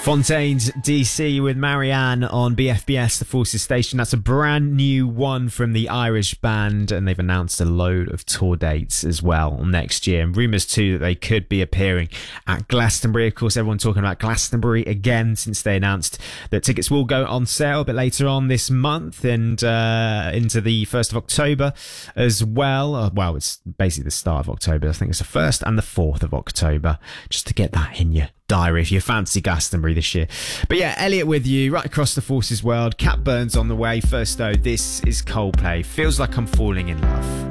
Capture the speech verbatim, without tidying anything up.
Fontaine's D C with Marianne on B F B S, the Forces Station. That's a brand new one from the Irish band, and they've announced a load of tour dates as well next year. And rumours too that they could be appearing at Glastonbury. Of course, everyone talking about Glastonbury again since they announced that tickets will go on sale a bit later on this month and uh, into the first of October as well. Uh, well, it's basically the start of October. I think it's the first and the fourth of October, just to get that in your diary if you fancy Glastonbury this year. But yeah, Elliot with you right across the Forces world. Cat Burns on the way. First though, this is Coldplay. Feels Like I'm Falling in Love.